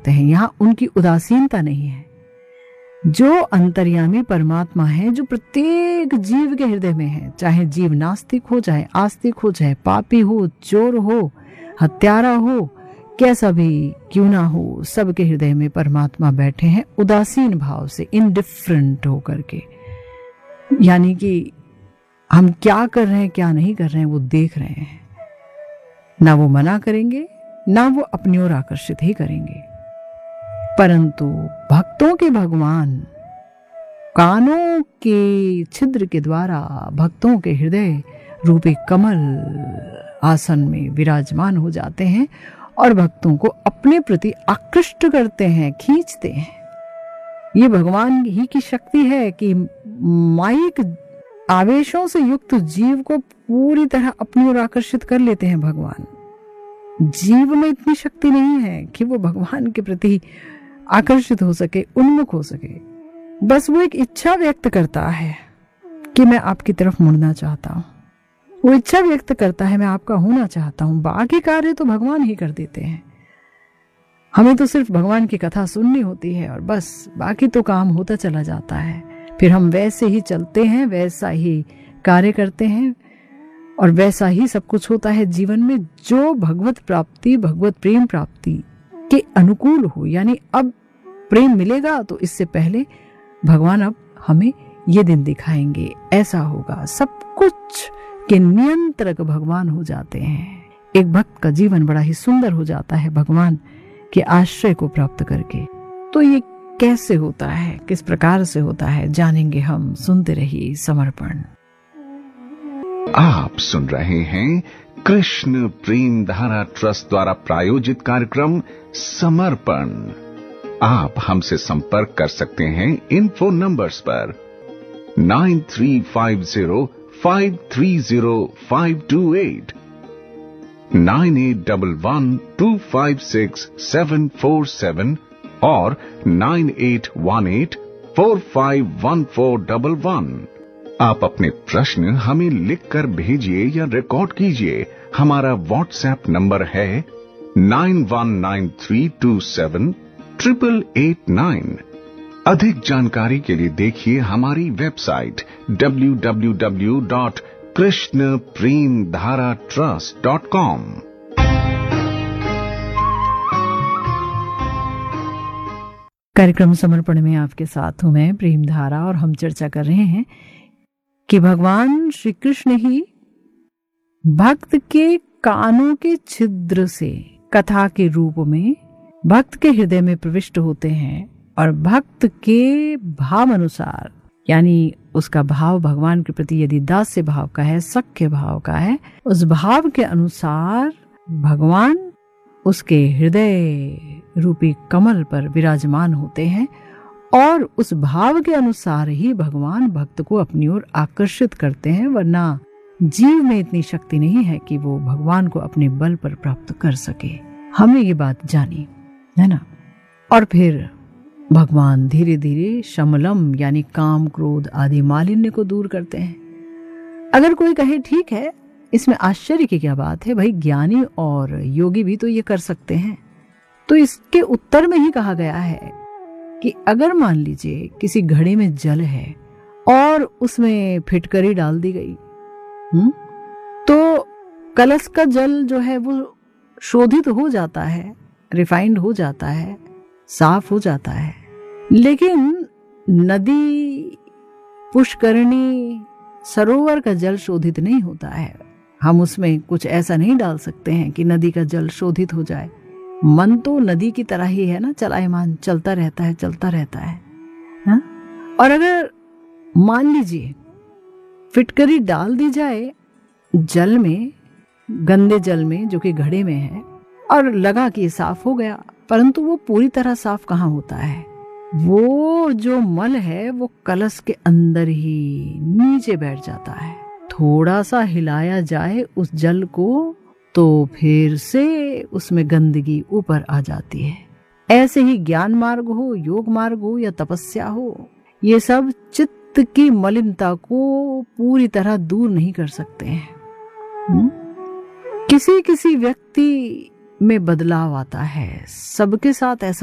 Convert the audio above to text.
सकते हैं। यहाँ उनकी उदासीनता नहीं है। जो अंतर्यामी परमात्मा है, जो प्रत्येक जीव के हृदय में है, चाहे जीव नास्तिक हो, चाहे आस्तिक हो, चाहे पापी हो, चोर हो, हत्यारा हो, कैसा भी क्यों ना हो, सबके हृदय में परमात्मा बैठे हैं उदासीन भाव से, इनडिफरेंट होकर के। यानी कि हम क्या कर रहे हैं क्या नहीं कर रहे हैं वो देख रहे हैं। ना वो मना करेंगे, ना वो अपनी ओर आकर्षित ही करेंगे। परंतु भक्तों के भगवान कानों के छिद्र के द्वारा भक्तों के हृदय रूपी कमल आसन में विराजमान हो जाते हैं और भक्तों को अपने प्रति आकृष्ट करते हैं, खींचते हैं। ये भगवान ही की शक्ति है कि माइक आवेशों से युक्त जीव को पूरी तरह अपनी ओर आकर्षित कर लेते हैं। भगवान जीव में इतनी शक्ति नहीं है कि वो भगवान के प्रति आकर्षित हो सके, उन्मुख हो सके। बस वो एक इच्छा व्यक्त करता है कि मैं आपकी तरफ मुड़ना चाहता हूं। वो इच्छा व्यक्त करता है मैं आपका होना चाहता हूं। बाकी कार्य तो भगवान ही कर देते हैं। हमें तो सिर्फ भगवान की कथा सुननी होती है और बस बाकी तो काम होता चला जाता है। फिर हम वैसे ही चलते हैं, वैसा ही कार्य करते हैं और वैसा ही सब कुछ होता है जीवन में जो भगवत प्राप्ति, भगवत प्रेम प्राप्ति के अनुकूल हो। यानी अब प्रेम मिलेगा तो इससे पहले भगवान अब हमें ये दिन दिखाएंगे, ऐसा होगा। सब कुछ के नियंत्रक भगवान हो जाते हैं। एक भक्त का जीवन बड़ा ही सुंदर हो जाता है भगवान के आश्रय को प्राप्त करके। तो ये कैसे होता है, किस प्रकार से होता है, जानेंगे हम। सुनते रहिए समर्पण। आप सुन रहे हैं कृष्ण प्रेम धारा ट्रस्ट द्वारा प्रायोजित कार्यक्रम समर्पण। आप हमसे संपर्क कर सकते हैं इन फोन नंबर्स पर 9350530528, 9811256747 और 9818451411। आप अपने प्रश्न हमें लिखकर भेजिए या रिकॉर्ड कीजिए। हमारा व्हाट्सएप नंबर है 9193278889। अधिक जानकारी के लिए देखिए हमारी वेबसाइट www.krishnapremdharatrust.com। कार्यक्रम समर्पण में आपके साथ हूं मैं प्रेम धारा और हम चर्चा कर रहे हैं कि भगवान श्री कृष्ण ही भक्त के कानों के छिद्र से कथा के रूप में भक्त के हृदय में प्रविष्ट होते हैं और भक्त के भाव अनुसार, यानी उसका भाव भगवान के प्रति यदि दास्य भाव का है, सख्य भाव का है, उस भाव के अनुसार भगवान उसके हृदय रूपी कमल पर विराजमान होते हैं और उस भाव के अनुसार ही भगवान भक्त को अपनी ओर आकर्षित करते हैं। वरना जीव में इतनी शक्ति नहीं है कि वो भगवान को अपने बल पर प्राप्त कर सके। हमने ये बात जानी है ना। और फिर भगवान धीरे धीरे शमलम यानी काम, क्रोध आदि मालिन्य को दूर करते हैं। अगर कोई कहे ठीक है, इसमें आश्चर्य की क्या बात है, भाई ज्ञानी और योगी भी तो ये कर सकते हैं। तो इसके उत्तर में ही कहा गया है कि अगर मान लीजिए किसी घड़े में जल है और उसमें फिटकरी डाल दी गई, तो कलश का जल जो है वो शोधित हो जाता है, रिफाइंड हो जाता है, साफ हो जाता है। लेकिन नदी, पुष्करणी, सरोवर का जल शोधित नहीं होता है। हम उसमें कुछ ऐसा नहीं डाल सकते हैं कि नदी का जल शोधित हो जाए। मन तो नदी की तरह ही है ना, चलायमान, चलता रहता है, चलता रहता है हा? और अगर मान लीजिए फिटकरी डाल दी जाए जल में, गंदे जल में जो कि घड़े में है, और लगा कि साफ हो गया, परंतु वो पूरी तरह साफ कहाँ होता है। वो जो मल है वो कलश के अंदर ही नीचे बैठ जाता है। थोड़ा सा हिलाया जाए उस जल को तो फिर से उसमें गंदगी ऊपर आ जाती है। ऐसे ही ज्ञान मार्ग हो, योग मार्ग हो या तपस्या हो, ये सब चित्त की मलिनता को पूरी तरह दूर नहीं कर सकते हैं। किसी किसी व्यक्ति में बदलाव आता है, सबके साथ ऐसा